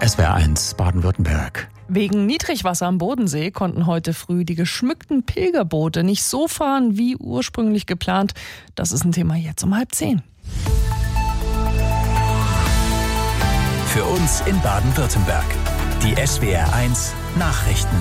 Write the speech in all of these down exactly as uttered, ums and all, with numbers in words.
S W R eins Baden-Württemberg. Wegen Niedrigwasser am Bodensee konnten heute früh die geschmückten Pilgerboote nicht so fahren wie ursprünglich geplant. Das ist ein Thema jetzt um halb zehn. Für uns in Baden-Württemberg. Die S W R eins Nachrichten.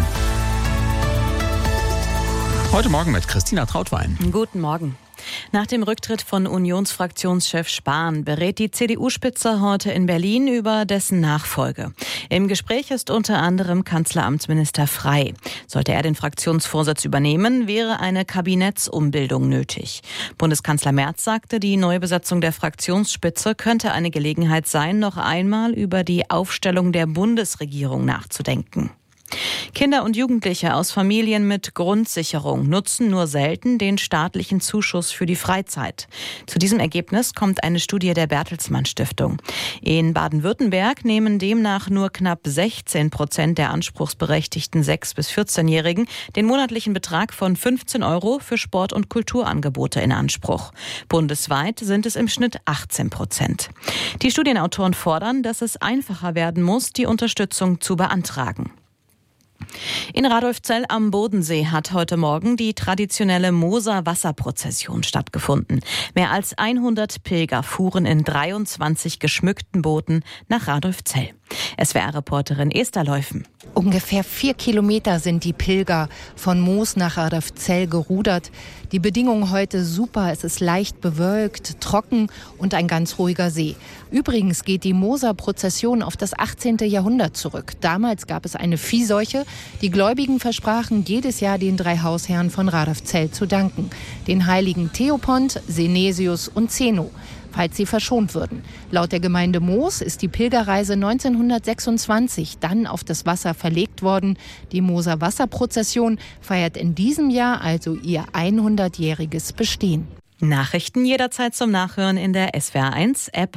Heute Morgen mit Christina Trautwein. Guten Morgen. Nach dem Rücktritt von Unionsfraktionschef Spahn berät die C D U-Spitze heute in Berlin über dessen Nachfolge. Im Gespräch ist unter anderem Kanzleramtsminister Frey. Sollte er den Fraktionsvorsitz übernehmen, wäre eine Kabinettsumbildung nötig. Bundeskanzler Merz sagte, die Neubesetzung der Fraktionsspitze könnte eine Gelegenheit sein, noch einmal über die Aufstellung der Bundesregierung nachzudenken. Kinder und Jugendliche aus Familien mit Grundsicherung nutzen nur selten den staatlichen Zuschuss für die Freizeit. Zu diesem Ergebnis kommt eine Studie der Bertelsmann Stiftung. In Baden-Württemberg nehmen demnach nur knapp sechzehn Prozent der anspruchsberechtigten sechs- bis vierzehnjährigen den monatlichen Betrag von fünfzehn Euro für Sport- und Kulturangebote in Anspruch. Bundesweit sind es im Schnitt achtzehn Prozent. Die Studienautoren fordern, dass es einfacher werden muss, die Unterstützung zu beantragen. In Radolfzell am Bodensee hat heute Morgen die traditionelle Moser-Wasserprozession stattgefunden. Mehr als hundert Pilger fuhren in dreiundzwanzig geschmückten Booten nach Radolfzell. S W R-Reporterin Esther Leufen. Ungefähr vier Kilometer sind die Pilger von Moos nach Radolfzell gerudert. Die Bedingungen heute super. Es ist leicht bewölkt, trocken und ein ganz ruhiger See. Übrigens geht die Moser-Prozession auf das achtzehnten Jahrhundert zurück. Damals gab es eine Viehseuche. Die Gläubigen versprachen jedes Jahr den drei Hausherren von Radolfzell zu danken. Den Heiligen Theopont, Senesius und Zeno, falls sie verschont würden. Laut der Gemeinde Moos ist die Pilgerreise neunzehnhundertsechsundzwanzig dann auf das Wasser verlegt worden. Die Moser Wasserprozession feiert in diesem Jahr also ihr hundertjähriges Bestehen. Nachrichten jederzeit zum Nachhören in der S W R eins App.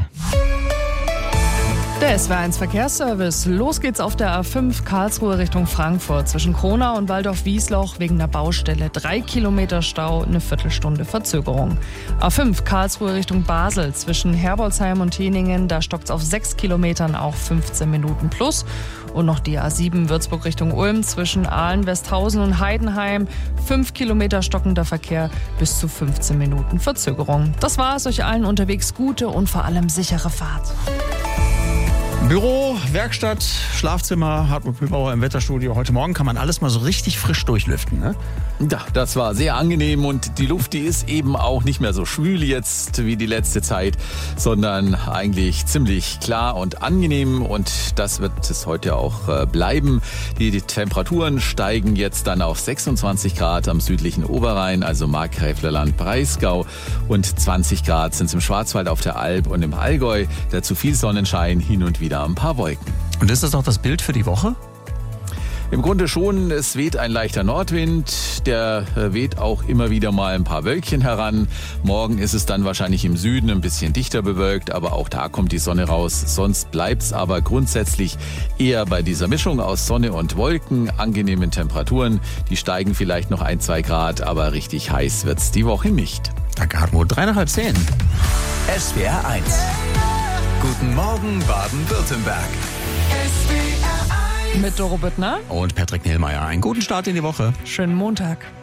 Der S W R eins Verkehrsservice. Los geht's auf der A fünf Karlsruhe Richtung Frankfurt. Zwischen Kronau und Waldorf-Wiesloch wegen der Baustelle. Drei Kilometer Stau, eine Viertelstunde Verzögerung. A fünf Karlsruhe Richtung Basel. Zwischen Herbolzheim und Teningen. Da stockt's auf sechs Kilometern, auch fünfzehn Minuten plus. Und noch die A sieben Würzburg Richtung Ulm. Zwischen Aalen, Westhausen und Heidenheim. Fünf Kilometer stockender Verkehr, bis zu fünfzehn Minuten Verzögerung. Das war's. Euch allen unterwegs gute und vor allem sichere Fahrt. Büro, Werkstatt, Schlafzimmer, Hartmut Mühlbauer im Wetterstudio. Heute Morgen kann man alles mal so richtig frisch durchlüften, ne? Ja, das war sehr angenehm und die Luft, die ist eben auch nicht mehr so schwül jetzt wie die letzte Zeit, sondern eigentlich ziemlich klar und angenehm und das wird es heute auch bleiben. Die Temperaturen steigen jetzt dann auf sechsundzwanzig Grad am südlichen Oberrhein, also Markgräflerland, Breisgau und zwanzig Grad sind es im Schwarzwald, auf der Alb und im Allgäu. Dazu viel Sonnenschein, hin und wieder ein paar Wolken. Und ist das auch das Bild für die Woche? Im Grunde schon, es weht ein leichter Nordwind, der weht auch immer wieder mal ein paar Wölkchen heran. Morgen ist es dann wahrscheinlich im Süden ein bisschen dichter bewölkt, aber auch da kommt die Sonne raus. Sonst bleibt's aber grundsätzlich eher bei dieser Mischung aus Sonne und Wolken, angenehmen Temperaturen. Die steigen vielleicht noch ein, zwei Grad, aber richtig heiß wird's die Woche nicht. Danke, Hartmut. Drei nach halb zehn. S W R eins. Guten Morgen, Baden-Württemberg. Mit Doro Büttner Und Patrick Nellmeier. Einen guten Start in die Woche. schönen Montag.